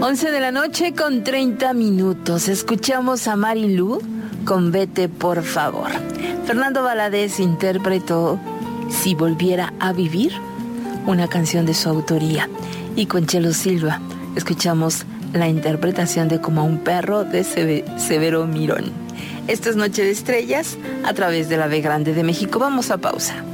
11 de la noche con 30 minutos. Escuchamos a Marilu con Vete por favor. Fernando Valadez interpretó Si volviera a vivir, una canción de su autoría. Y con Chelo Silva escuchamos la interpretación de Como a un perro de Severo Mirón. Esto es Noche de Estrellas a través de la B Grande de México. Vamos a pausa.